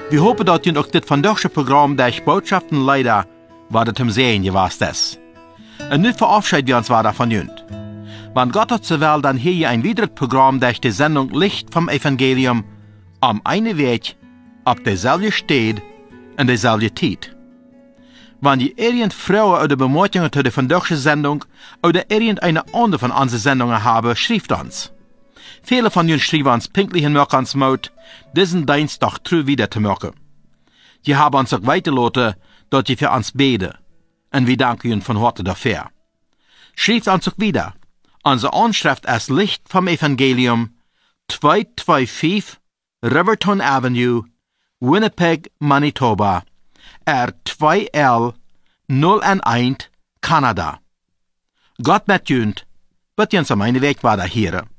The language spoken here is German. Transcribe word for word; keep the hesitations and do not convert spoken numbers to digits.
Wir hopen dat jullie ook dit vandaagse Programm der Botschaften leider wat het hem sehen gewast ist. En nu verabschieden wir uns weiter von jullie. Wann Gott hat so will, dann hier je ein weiteres Programm durch die Sendung Licht vom Evangelium am einen Weg, auf derselbe Stelle und derselbe Zeit. Wenn je irgend Frauen oder Bemerkungen zu der vandaagse Sendung oder irgendeine andere von unseren Sendungen haben, schreibt uns. Viele von ihnen schreiben uns pünktlich in Mörkans Mut, diesen Dienstag treu wieder zu machen. Sie haben uns auch weitergelassen, dass sie für uns beten. Und wir danken ihnen von Harte dafür. Schreibt uns auch wieder. Unsere Anschrift ist Licht vom Evangelium, zweihunderfünfundzwanzig Riverton Avenue, Winnipeg, Manitoba, R zwei L null eins, Kanada. Gott mit jünt, wird uns am einen Weg weiter hören.